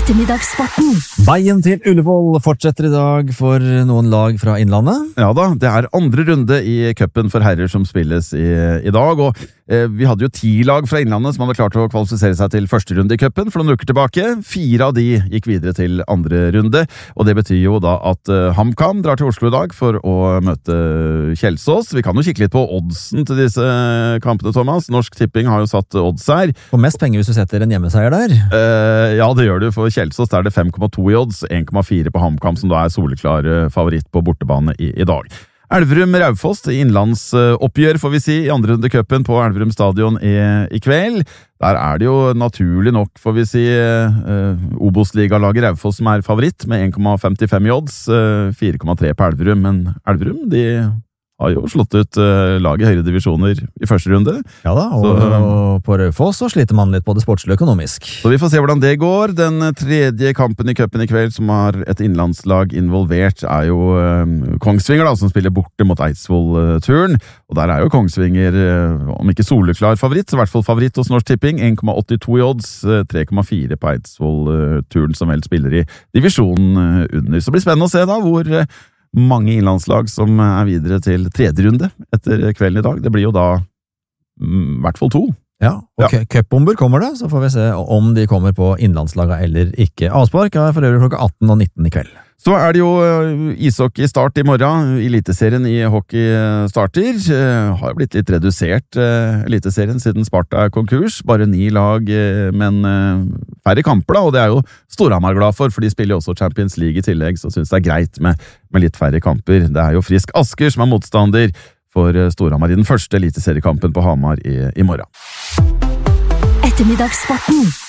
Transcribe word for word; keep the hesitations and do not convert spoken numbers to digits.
Ettermiddagssporten. Veien til Ullevål fortsetter i dag for noen lag fra Innlandet. Ja da, det er andre runde i cupen for herrer som spilles i, i dag, og eh, vi hadde jo ti lag fra Innlandet som hadde klart å kvalifisere seg til første runde i cupen for noen uker tilbake. Fire av de gikk videre til andre runde, og det betyr jo da at eh, HamKam drar til Oslo i dag for å møte Kjelsås. Vi kan jo kikke litt på oddsen til disse kampene, Thomas. Norsk Tipping har jo satt odds her. For mest penger hvis du setter en hjemmeseier der. Eh, ja, det gjør du. For Kjelsås der er det fem komma to i odds, en komma fire på HamKam, som da er soleklar favoritt på bortebane i, i dag. Elverum-Raufoss i innlandsoppgjør, får vi si, i andre runde cupen på Elverum stadion i, i kveld. Der er det jo naturlig nok, får vi si, eh, Obos-ligalaget Raufoss som er favoritt, med en komma femtifem i odds, eh, fire komma tre på Elverum. Men Elverum, de har jo slått ut uh, laget i høyere divisjoner i første runde. Ja da, og, så, og på Raufoss så sliter man litt både sportslig og økonomisk. Så vi får se hvordan det går. Den tredje kampen i cupen i kveld som har et innlandslag involvert er jo uh, Kongsvinger da, som spiller borte mot Eidsvoll-turen. Og der er jo Kongsvinger, uh, om ikke soleklar favoritt, så i hvert fall favoritt hos Norsk Tipping. en komma åttito i odds, uh, tre komma fire på Eidsvoll-turen som vel spiller i divisjonen uh, under. Så det blir spennende å se da hvor uh, mange innlandslag som er videre til tredje runde etter kvelden i dag. Det blir jo da mm, i hvert fall to. Ja, og ja. Cupbomber kommer det, så får vi se om de kommer på innlandslaga eller ikke. Avspark er for øvrig klokka atten og nitten i kveld. Så er det jo ishockey start i morgen. Eliteserien i hockey starter. Har jo blitt litt redusert, eliteserien, siden Sparta er konkurs. Bare ni lag, men færre kamper da, og det er jo Storhamar glad for, for de spiller jo også Champions League i tillegg, så synes det er greit med, med litt færre kamper. Det er jo Frisk Asker som er motstander for Storhamar i den første eliteseriekampen på Hamar i, i morgen. Ettermiddagssporten.